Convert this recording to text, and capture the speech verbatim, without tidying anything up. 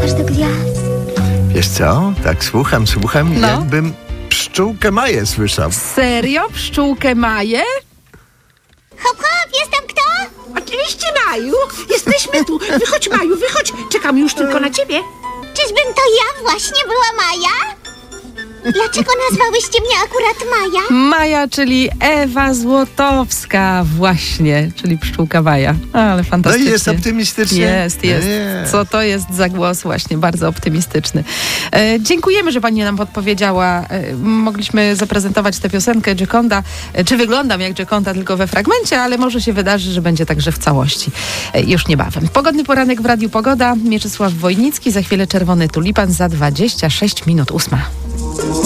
aż do gwiazd. Wiesz co? Tak słucham, słucham, No. jakbym pszczółkę Maję słyszał. Serio? Pszczółkę Maję? Hop, hop, jest tam kto? Oczywiście, Maju. Jesteśmy tu. Wychodź, Maju, wychodź. Czekam już tylko na ciebie. Czyżbym to ja właśnie była Maja? Dlaczego nazwałyście mnie akurat Maja? Maja, czyli Ewa Złotowska właśnie, czyli pszczółka Maja. Ale No fantastycznie. i jest optymistycznie. Jest, jest. Nie. Co to jest za głos właśnie, bardzo optymistyczny. E, dziękujemy, że pani nam podpowiedziała. E, mogliśmy zaprezentować tę piosenkę Gioconda. E, czy wyglądam jak Gioconda tylko we fragmencie, ale może się wydarzy, że będzie także w całości. E, już niebawem. Pogodny poranek w Radiu Pogoda. Mieczysław Wojnicki, za chwilę Czerwony Tulipan, za dwadzieścia sześć minut ósma.